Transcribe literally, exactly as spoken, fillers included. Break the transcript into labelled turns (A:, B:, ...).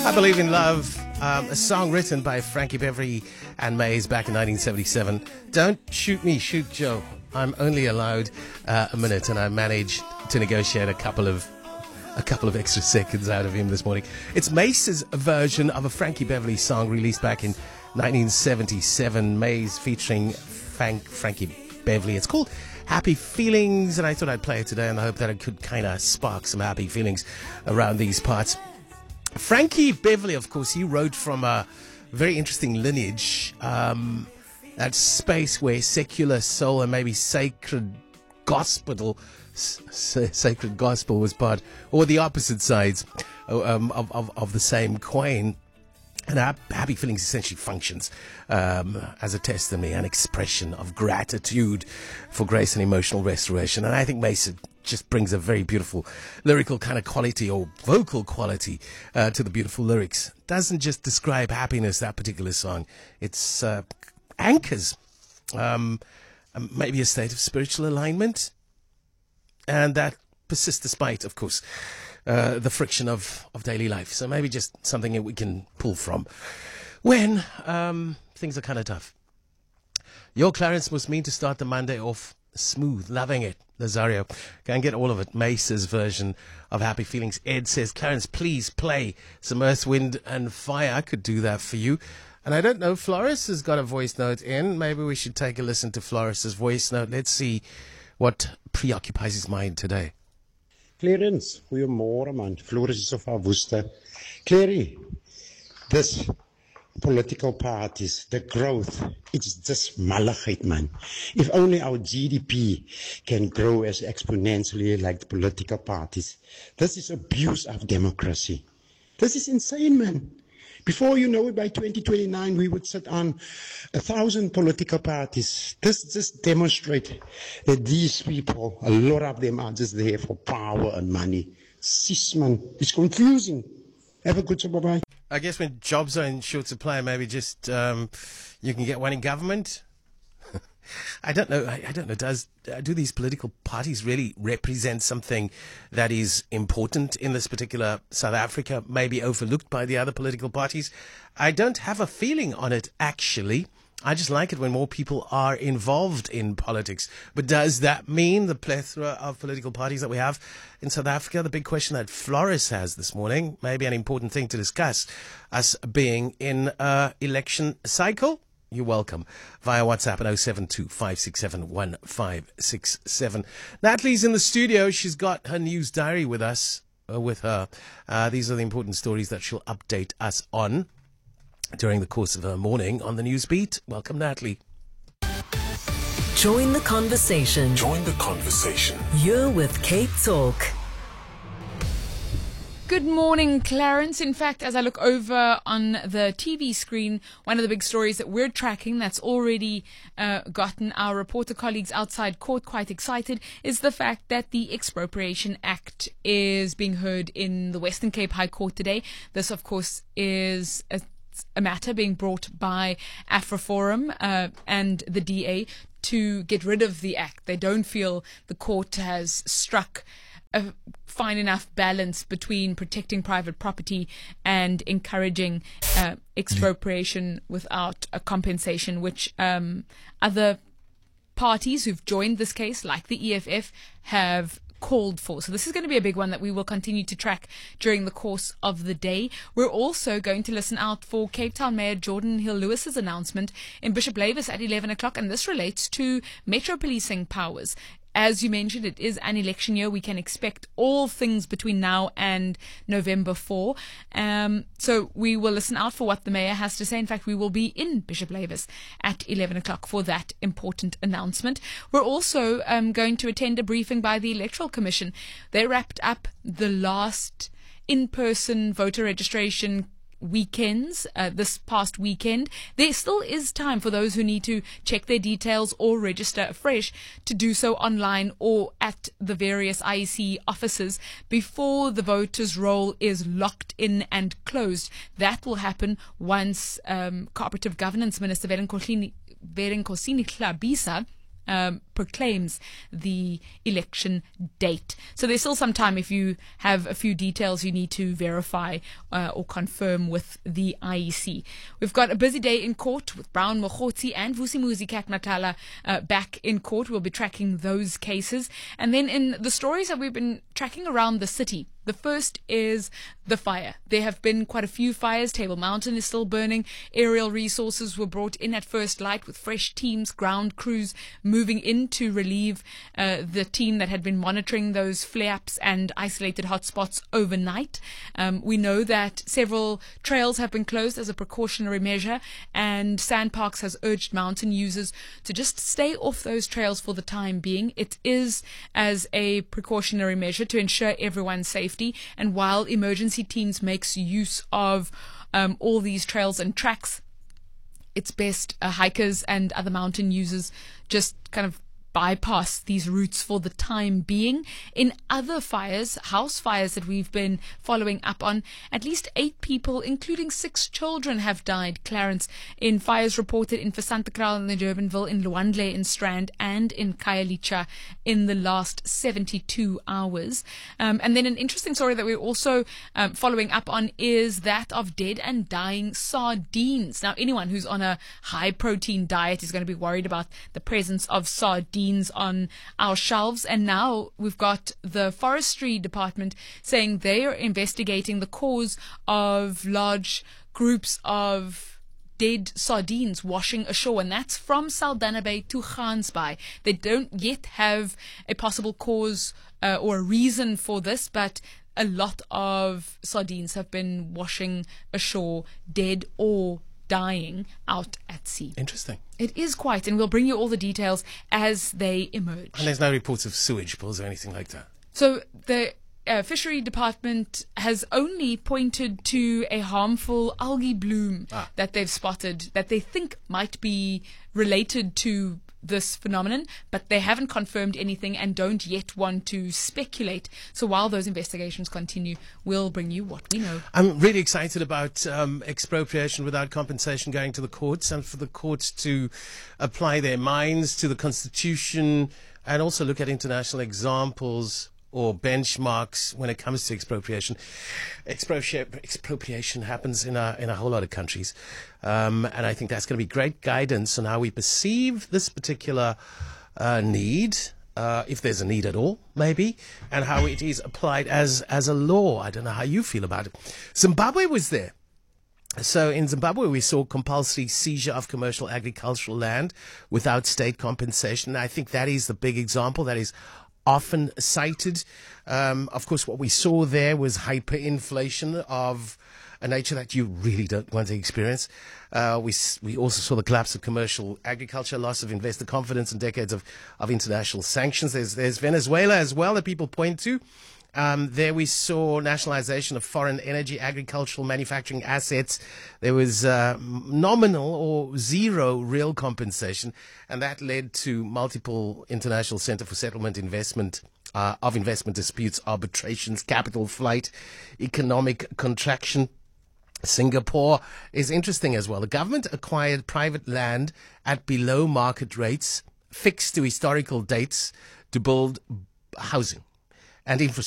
A: I Believe in Love, um, a song written by Frankie Beverly and Mays back in nineteen seventy-seven. Don't shoot me, shoot Joe. I'm only allowed uh, a minute, and I managed to negotiate a couple of a couple of extra seconds out of him this morning. It's Mace's version of a Frankie Beverly song released back in nineteen seventy-seven. Mays featuring Frank, Frankie Beverly. It's called Happy Feelings, and I thought I'd play it today in the hope that it could kind of spark some happy feelings around these parts. Frankie Beverly, of course, he wrote from a very interesting lineage, um, that space where secular soul and maybe sacred gospel, s- sacred gospel was part, or the opposite sides um, of, of, of the same coin. And Happy Feelings essentially functions um, as a testimony, an expression of gratitude for grace and emotional restoration. And I think Mason just brings a very beautiful lyrical kind of quality or vocal quality uh, to the beautiful lyrics. Doesn't just describe happiness, that particular song. It's uh, anchors um, maybe a state of spiritual alignment. And that persists despite, of course, Uh, the friction of, of daily life. So maybe just something that we can pull from when um, things are kind of tough. Your Clarence must mean to start the Monday off smooth. Loving it. Nazario. Go and get all of it. Mace's version of Happy Feelings. Ed says, Clarence, please play some Earth, Wind and Fire. I could do that for you. And I don't know, Floris has got a voice note in. Maybe we should take a listen to Floris's voice note. Let's see what preoccupies his mind today.
B: Clarence, goeiemôre man. Floris is of our Worcester. Clary, this political parties, the growth, it's just malachite, man. If only our G D P can grow as exponentially like the political parties. This is abuse of democracy. This is insane, man. Before you know it, by twenty twenty-nine, we would sit on a thousand political parties. This just demonstrates that these people, a lot of them are just there for power and money. Sis, man, it's confusing. Have a good day, bye-bye.
A: I guess when jobs are in short supply, maybe just um, you can get one in government. I don't know. I, I don't know. Does uh, do these political parties really represent something that is important in this particular South Africa, maybe overlooked by the other political parties? I don't have a feeling on it, actually. I just like it when more people are involved in politics. But does that mean the plethora of political parties that we have in South Africa? The big question that Floris has this morning, maybe an important thing to discuss, us being in an election cycle. You're welcome via WhatsApp at oh seven two, five six seven, one five six seven. Natalie's in the studio. She's got her news diary with us, uh, with her. Uh, these are the important stories that she'll update us on during the course of her morning on the news beat. Welcome, Natalie.
C: Join the conversation.
D: Join the conversation.
C: You're with Cape Talk.
E: Good morning, Clarence. In fact, as I look over on the T V screen, one of the big stories that we're tracking that's already uh, gotten our reporter colleagues outside court quite excited is the fact that the Expropriation Act is being heard in the Western Cape High Court today. This, of course, is a, a matter being brought by AfriForum uh, and the D A to get rid of the act. They don't feel the court has struck a fine enough balance between protecting private property and encouraging uh, expropriation without a compensation, which um, other parties who've joined this case, like the E F F, have called for. So this is going to be a big one that we will continue to track during the course of the day. We're also going to listen out for Cape Town Mayor Jordan Hill-Lewis's announcement in Bishop Lavis at eleven o'clock, and this relates to metro policing powers. As you mentioned, it is an election year. We can expect all things between now and November fourth. Um, so we will listen out for what the mayor has to say. In fact, we will be in Bishop Lavis at eleven o'clock for that important announcement. We're also um, going to attend a briefing by the Electoral Commission. They wrapped up the last in-person voter registration weekends uh, this past weekend. There still is time for those who need to check their details or register afresh to do so online or at the various I E C offices before the voters' roll is locked in and closed. That will happen once um, Cooperative Governance Minister Verenkosini Verenkosini Hlabisa um, proclaims the election date. So there's still some time if you have a few details you need to verify uh, or confirm with the I E C. We've got a busy day in court with Brown Mokhotsi and Vusimuzi Kaknatala uh, back in court. We'll be tracking those cases. And then in the stories that we've been tracking around the city, the first is the fire. There have been quite a few fires. Table Mountain is still burning. Aerial resources were brought in at first light with fresh teams, ground crews moving in to relieve uh, the team that had been monitoring those flare-ups and isolated hotspots overnight. Um, we know that several trails have been closed as a precautionary measure, and Sandparks has urged mountain users to just stay off those trails for the time being. It is as a precautionary measure to ensure everyone's safety. And while emergency teams makes use of um, all these trails and tracks, it's best uh, hikers and other mountain users just kind of bypass these routes for the time being. In other fires, house fires that we've been following up on, at least eight people, including six children, have died, Clarence, in fires reported in Versantekral in the Durbanville, in Luandle in Strand, and in Khayelitsha in the last seventy-two hours. Um, and then an interesting story that we're also um, following up on is that of dead and dying sardines. Now, anyone who's on a high protein diet is going to be worried about the presence of sardines on our shelves, and now we've got the forestry department saying they are investigating the cause of large groups of dead sardines washing ashore, and that's from Saldanha Bay to Gansbaai. They don't yet have a possible cause uh, or a reason for this, but a lot of sardines have been washing ashore, dead or dying out at sea.
A: Interesting.
E: It is quite, and we'll bring you all the details as they emerge.
A: And there's no reports of sewage spills or anything like that.
E: So the uh, fishery department has only pointed to a harmful algae bloom ah. that they've spotted that they think might be related to this phenomenon, but they haven't confirmed anything and don't yet want to speculate. So while those investigations continue, we'll bring you what we know.
A: I'm really excited about um, expropriation without compensation going to the courts, and for the courts to apply their minds to the Constitution and also look at international examples or benchmarks when it comes to expropriation. Expropriation, expropriation happens in a, in a whole lot of countries. Um, and I think that's going to be great guidance on how we perceive this particular uh, need, uh, if there's a need at all, maybe, and how it is applied as, as a law. I don't know how you feel about it. Zimbabwe was there. So in Zimbabwe, we saw compulsory seizure of commercial agricultural land without state compensation. I think that is the big example that is often cited. Um, of course, what we saw there was hyperinflation of a nature that you really don't want to experience. Uh, we we also saw the collapse of commercial agriculture, loss of investor confidence, and decades of, of international sanctions. There's, there's Venezuela as well that people point to. Um, there we saw nationalization of foreign energy, agricultural, manufacturing assets. There was uh, nominal or zero real compensation, and that led to multiple International Center for Settlement Investment uh, of Investment Disputes, arbitrations, capital flight, economic contraction. Singapore is interesting as well. The government acquired private land at below market rates, fixed to historical dates, to build housing and infrastructure.